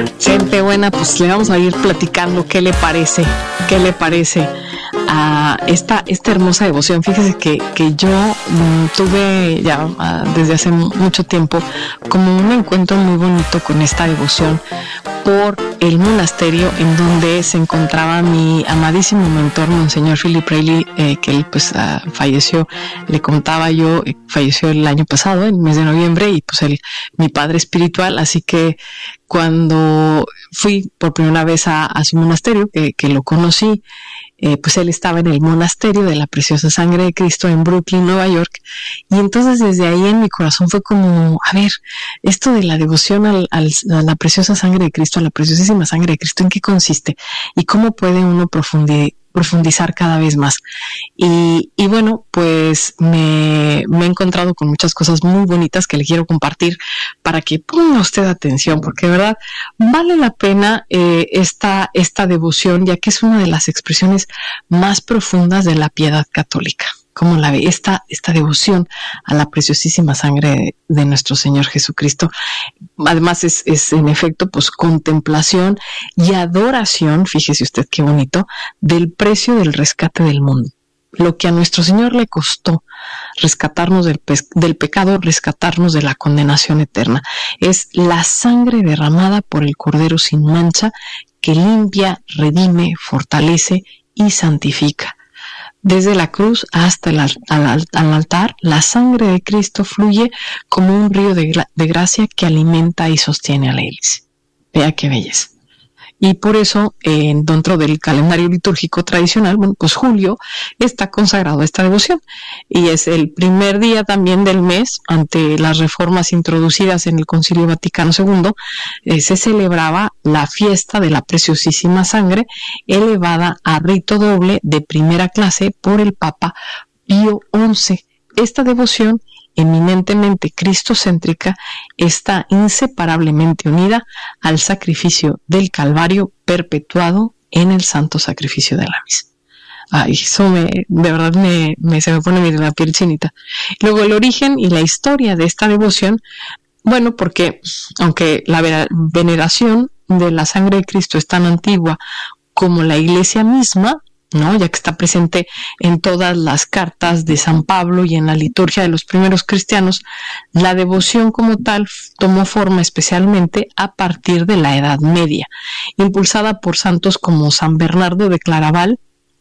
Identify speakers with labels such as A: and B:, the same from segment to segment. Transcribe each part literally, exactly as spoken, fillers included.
A: Gente buena, pues le vamos a ir platicando qué le parece, qué le parece a esta, esta hermosa devoción. Fíjese que, que yo mmm, tuve ya uh, desde hace mucho tiempo como un encuentro muy bonito con esta devoción por el monasterio en donde se encontraba mi amadísimo mentor, Monseñor Philip Reilly, eh, que él pues uh, falleció, le contaba yo, eh, falleció el año pasado, en el mes de noviembre, y pues él, mi padre espiritual. Así que cuando fui por primera vez a, a su monasterio, que, que lo conocí, Eh, pues él estaba en el monasterio de la Preciosa Sangre de Cristo en Brooklyn, Nueva York, y entonces desde ahí en mi corazón fue como, a ver, esto de la devoción al, al, a la Preciosa Sangre de Cristo, a la Preciosísima Sangre de Cristo, ¿en qué consiste? ¿Y cómo puede uno profundizar? profundizar cada vez más? Y, y bueno, pues me, me he encontrado con muchas cosas muy bonitas que le quiero compartir para que ponga usted atención, porque de verdad vale la pena eh, esta, esta devoción, ya que es una de las expresiones más profundas de la piedad católica. ¿Cómo la ve? Esta, esta devoción a la preciosísima sangre de, de nuestro Señor Jesucristo. Además es, es en efecto pues contemplación y adoración, fíjese usted qué bonito, del precio del rescate del mundo. Lo que a nuestro Señor le costó rescatarnos del, pe- del pecado, rescatarnos de la condenación eterna. Es la sangre derramada por el Cordero sin mancha que limpia, redime, fortalece y santifica. Desde la cruz hasta el al, al, al altar, la sangre de Cristo fluye como un río de, gra- de gracia que alimenta y sostiene a la Iglesia. Vea qué belleza. Y por eso, eh, dentro del calendario litúrgico tradicional, bueno, pues julio está consagrado a esta devoción. Y es el primer día también del mes, ante las reformas introducidas en el Concilio Vaticano segundo, eh, se celebraba la fiesta de la Preciosísima Sangre, elevada a rito doble de primera clase por el Papa Pío once. Esta devoción, eminentemente cristocéntrica, está inseparablemente unida al sacrificio del Calvario perpetuado en el santo sacrificio de la misa. Ay, eso me, de verdad me, me, se me pone mire, la piel chinita. Luego el origen y la historia de esta devoción, bueno, porque aunque la veneración de la sangre de Cristo es tan antigua como la Iglesia misma, ¿no? Ya que está presente en todas las cartas de San Pablo y en la liturgia de los primeros cristianos, la devoción como tal tomó forma especialmente a partir de la Edad Media, impulsada por santos como San Bernardo de Claraval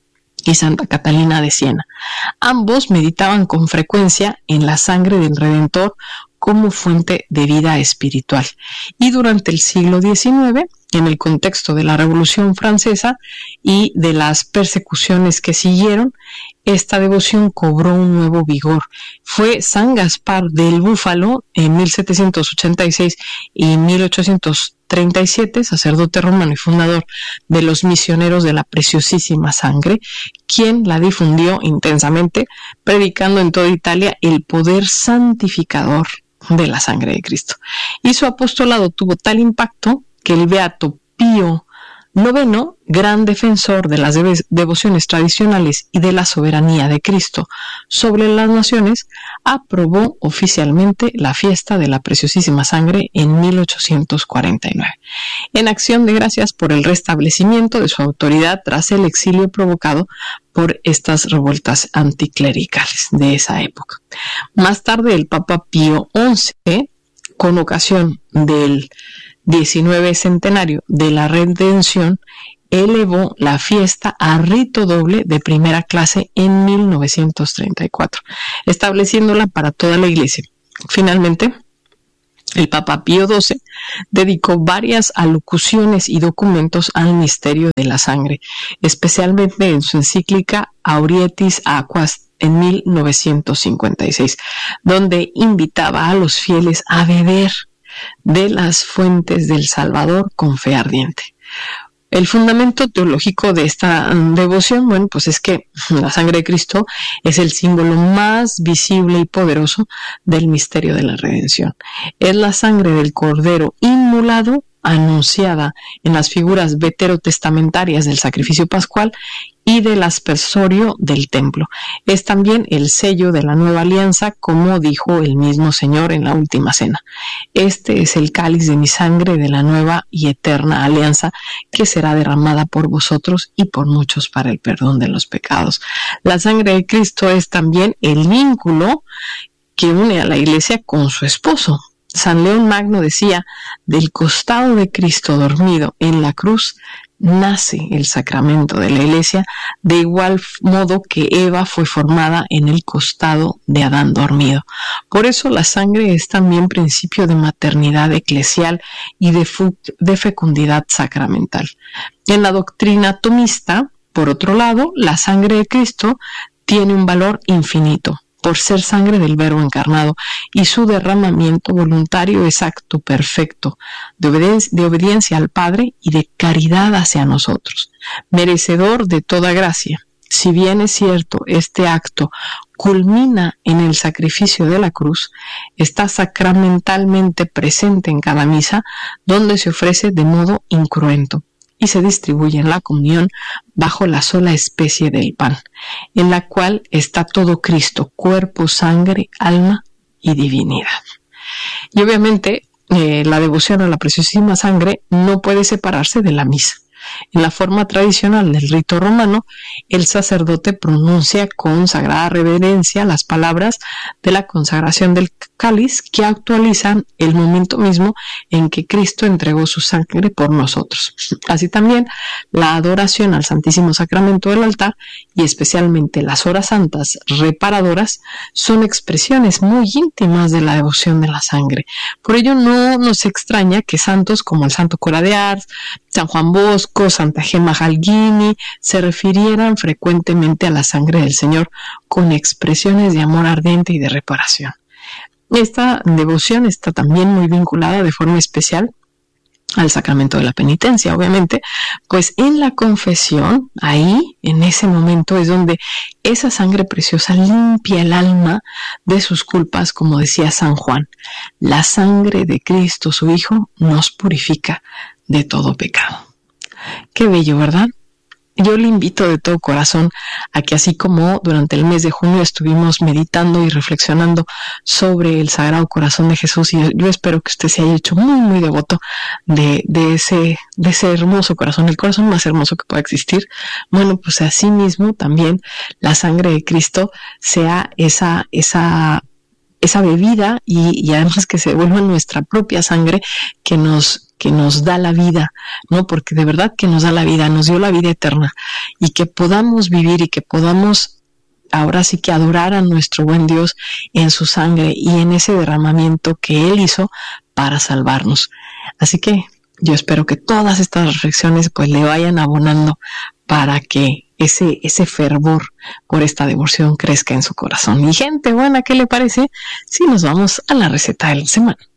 A: y Santa Catalina de Siena. Ambos meditaban con frecuencia en la sangre del Redentor como fuente de vida espiritual. Y durante el siglo diecinueve, en el contexto de la Revolución Francesa y de las persecuciones que siguieron, esta devoción cobró un nuevo vigor. Fue San Gaspar del Búfalo en mil setecientos ochenta y seis y mil ochocientos treinta y siete, sacerdote romano y fundador de los misioneros de la Preciosísima Sangre, quien la difundió intensamente, predicando en toda Italia el poder santificador de la sangre de Cristo. Y su apostolado tuvo tal impacto que el beato Pío noveno, gran defensor de las dev- devociones tradicionales y de la soberanía de Cristo sobre las naciones, aprobó oficialmente la fiesta de la Preciosísima Sangre en mil ochocientos cuarenta y nueve, en acción de gracias por el restablecimiento de su autoridad tras el exilio provocado por estas revueltas anticlericales de esa época. Más tarde, el Papa Pío once, con ocasión del diecinueve centenario de la Redención, elevó la fiesta a rito doble de primera clase en mil novecientos treinta y cuatro, estableciéndola para toda la Iglesia. Finalmente, el Papa Pío doce dedicó varias alocuciones y documentos al misterio de la sangre, especialmente en su encíclica Aurietis Aquas en mil novecientos cincuenta y seis, donde invitaba a los fieles a beber de las fuentes del Salvador con fe ardiente. El fundamento teológico de esta devoción, bueno, pues es que la sangre de Cristo es el símbolo más visible y poderoso del misterio de la redención. Es la sangre del Cordero inmolado anunciada en las figuras veterotestamentarias del sacrificio pascual y del aspersorio del templo. Es también el sello de la nueva alianza, como dijo el mismo Señor en la última cena. Este es el cáliz de mi sangre de la nueva y eterna alianza, que será derramada por vosotros y por muchos para el perdón de los pecados. La sangre de Cristo es también el vínculo que une a la iglesia con su esposo. San León Magno decía: del costado de Cristo dormido en la cruz nace el sacramento de la iglesia, de igual modo que Eva fue formada en el costado de Adán dormido. Por eso la sangre es también principio de maternidad eclesial y de, de fecundidad sacramental. En la doctrina tomista, por otro lado, la sangre de Cristo tiene un valor infinito, por ser sangre del Verbo encarnado, y su derramamiento voluntario es acto perfecto de obediencia, de obediencia al Padre y de caridad hacia nosotros, merecedor de toda gracia. Si bien es cierto, este acto culmina en el sacrificio de la cruz, está sacramentalmente presente en cada misa, donde se ofrece de modo incruento y se distribuye en la comunión bajo la sola especie del pan, en la cual está todo Cristo, cuerpo, sangre, alma y divinidad. Y obviamente eh, la devoción a la preciosísima sangre no puede separarse de la misa. En la forma tradicional del rito romano, el sacerdote pronuncia con sagrada reverencia las palabras de la consagración del cáliz, que actualizan el momento mismo en que Cristo entregó su sangre por nosotros. Así también, la adoración al Santísimo Sacramento del altar, y especialmente las horas santas reparadoras, son expresiones muy íntimas de la devoción de la sangre. Por ello no nos extraña que santos como el Santo Cora de Ars, San Juan Bosco, Santa Gemma Galgini se refirieran frecuentemente a la sangre del Señor con expresiones de amor ardiente y de reparación. Esta devoción está también muy vinculada de forma especial al sacramento de la penitencia, obviamente, pues en la confesión, ahí, en ese momento, es donde esa sangre preciosa limpia el alma de sus culpas, como decía San Juan. La sangre de Cristo, su Hijo, nos purifica de todo pecado. Qué bello, ¿verdad? Yo le invito de todo corazón a que, así como durante el mes de junio estuvimos meditando y reflexionando sobre el Sagrado Corazón de Jesús, y yo, yo espero que usted se haya hecho muy, muy devoto de, de, ese, de ese hermoso corazón, el corazón más hermoso que pueda existir. Bueno, pues así mismo también la sangre de Cristo sea esa, esa, esa bebida y, y además que se vuelva nuestra propia sangre que nos que nos da la vida, ¿no? Porque de verdad que nos da la vida, nos dio la vida eterna, y que podamos vivir y que podamos ahora sí que adorar a nuestro buen Dios en su sangre y en ese derramamiento que Él hizo para salvarnos. Así que yo espero que todas estas reflexiones pues le vayan abonando para que ese, ese fervor por esta devoción crezca en su corazón. Y gente buena, ¿qué le parece si nos vamos a la receta de la semana?